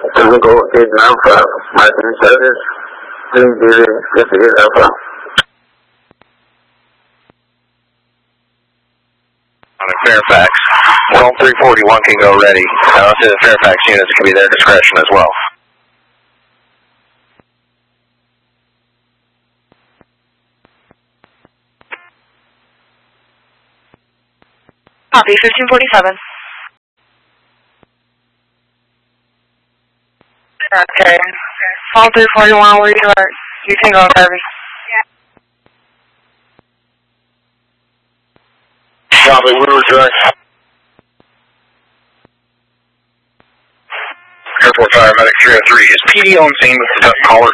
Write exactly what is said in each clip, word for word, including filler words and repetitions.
Physical Agent Alpha, marketing service, please be fifty-eight Alpha. On a Fairfax, one three forty-one can go ready. Now, to the Fairfax units can be their discretion as well. Copy, fifteen forty-seven. Okay. one three forty-one, where you are? You can go, Kirby. Copy, we were direct. Airport Fire Medic three oh three. Is P D on scene with the caller?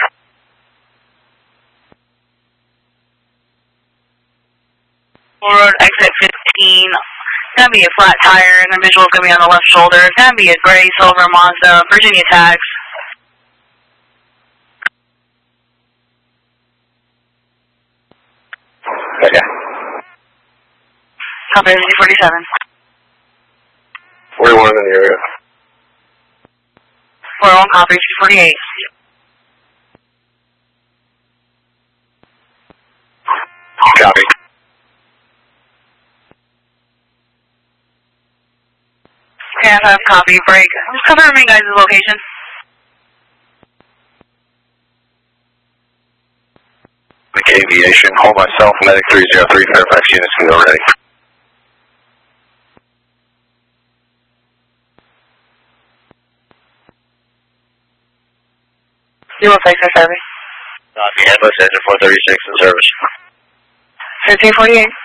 Full road, exit fifteen. It's going to be a flat tire, and the visual is going to be on the left shoulder. It's going to be a gray silver Mazda, Virginia tax. Okay. Copy, fifteen forty-seven. forty-one in the area. forty-one, copy, fifteen forty-eight. Copy. Okay, I have copy, break. Just confirm you guys' location. Aviation, hold myself, Medic three oh three, Fairfax units can go ready. You will take the service. Copy, Airbus, engine four thirty-six in service. fifteen forty-eight.